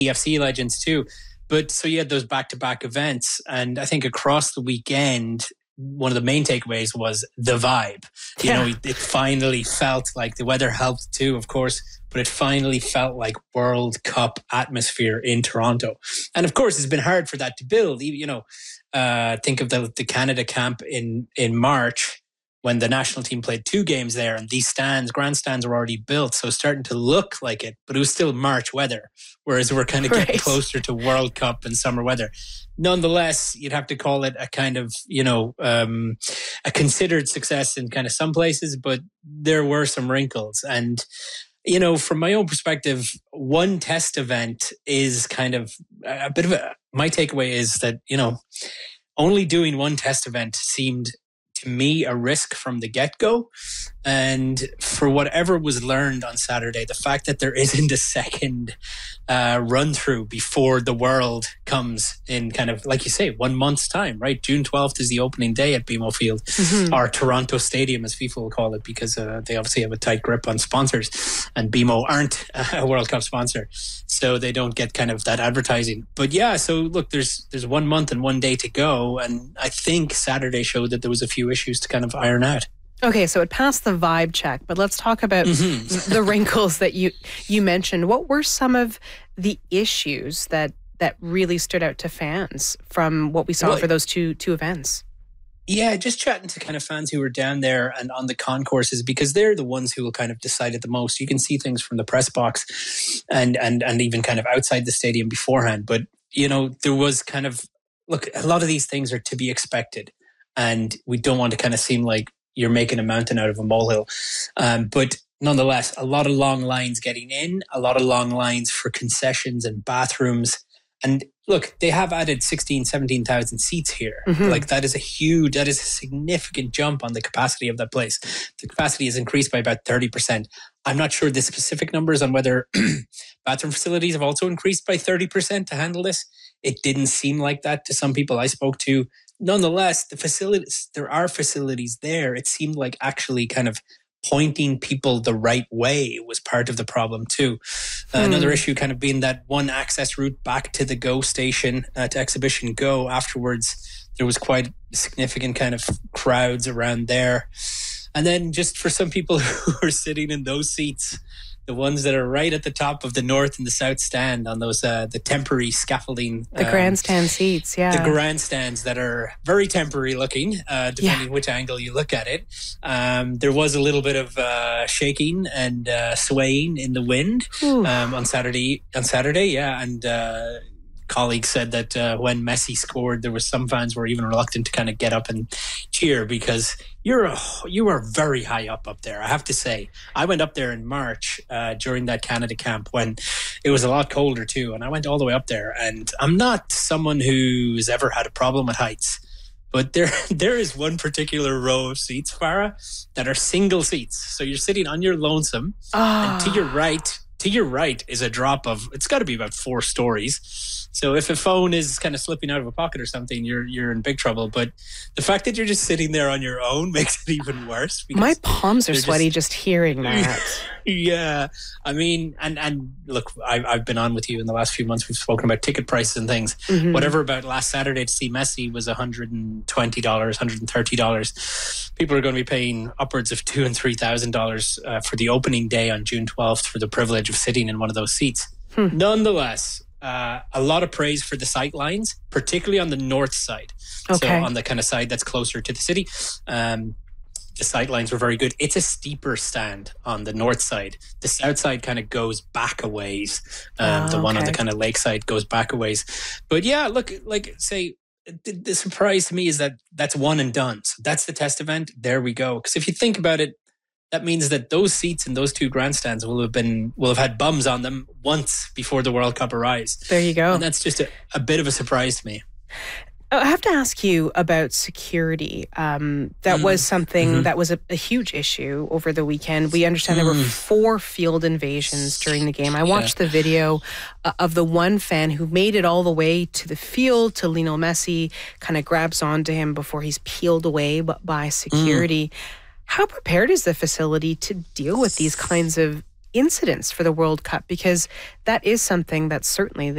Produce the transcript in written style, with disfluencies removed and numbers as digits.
EFC legends too. But so you had those back-to-back events, and I think across the weekend, one of the main takeaways was the vibe. It finally felt like the weather helped too, of course, but it finally felt like World Cup atmosphere in Toronto. And of course, it's been hard for that to build. Think of the Canada camp in March, when the national team played 2 games there, and these grandstands were already built, so starting to look like it, but it was still March weather, whereas we're kind of getting closer to World Cup and summer weather. Nonetheless, you'd have to call it a kind of, a considered success in kind of some places, but there were some wrinkles. And, from my own perspective, one test event is kind of a bit of my takeaway is that, only doing one test event seemed to me a risk from the get-go. And for whatever was learned on Saturday, the fact that there isn't a second run through before the World comes in kind of, like you say, 1 month's time, right? June 12th is the opening day at BMO Field, or Toronto Stadium as FIFA will call it, because they obviously have a tight grip on sponsors, and BMO aren't a World Cup sponsor, so they don't get kind of that advertising. But yeah, so look, there's 1 month and 1 day to go, and I think Saturday showed that there was a few issues to kind of iron out. Okay, so it passed the vibe check, but let's talk about the wrinkles that you mentioned. What were some of the issues that really stood out to fans from what we saw for those two events? Yeah, just chatting to kind of fans who were down there and on the concourses, because they're the ones who will kind of decide it the most. You can see things from the press box and even kind of outside the stadium beforehand. But, there was kind of, look, a lot of these things are to be expected, and we don't want to kind of seem like you're making a mountain out of a molehill. But nonetheless, a lot of long lines getting in, a lot of long lines for concessions and bathrooms. And look, they have added 17,000 seats here. Like that is a significant jump on the capacity of that place. The capacity is increased by about 30%. I'm not sure the specific numbers on whether bathroom facilities have also increased by 30% to handle this. It didn't seem like that to some people I spoke to. Nonetheless, there are facilities there. It seemed like actually kind of pointing people the right way was part of the problem too. Another issue kind of being that one access route back to the Go station, to Exhibition Go afterwards. There was quite significant kind of crowds around there. And then just for some people who are sitting in those seats, the ones that are right at the top of the north and the south stand on those the temporary scaffolding, the grandstand seats, the grandstands that are very temporary looking, depending which angle you look at it. There was a little bit of shaking and swaying in the wind on Saturday, and colleagues said that when Messi scored, there was some fans were even reluctant to kind of get up and cheer, because you are very high up there. I have to say, I went up there in March during that Canada camp when it was a lot colder too, and I went all the way up there. And I'm not someone who's ever had a problem with heights, but there is one particular row of seats, Farah, that are single seats. So you're sitting on your lonesome, and to your right is a drop of, it's got to be about 4 stories. So if a phone is kind of slipping out of a pocket or something, you're in big trouble. But the fact that you're just sitting there on your own makes it even worse. My palms are sweaty just hearing that. Yeah. I mean, and look, I've been on with you in the last few months. We've spoken about ticket prices and things. Whatever about last Saturday to see Messi was $120, $130. People are going to be paying upwards of $2,000 and $3,000 for the opening day on June 12th for the privilege of sitting in one of those seats. Nonetheless, a lot of praise for the sight lines, particularly on the north side. So on the kind of side that's closer to the city. The sight lines were very good. It's a steeper stand on the north side. The south side kind of goes back a ways. The one on the kind of lakeside goes back a ways. But yeah, look, like say, the surprise to me is that that's one and done. So that's the test event. There we go. Because if you think about it, that means that those seats in those 2 grandstands will have had bums on them once before the World Cup arrives. There you go. And that's just a bit of a surprise to me. I have to ask you about security. That was something that was a huge issue over the weekend. We understand there were 4 field invasions during the game. I watched the video of the one fan who made it all the way to the field to Lionel Messi, kind of grabs onto him before he's peeled away by security. How prepared is the facility to deal with these kinds of incidents for the World Cup? Because that is something that certainly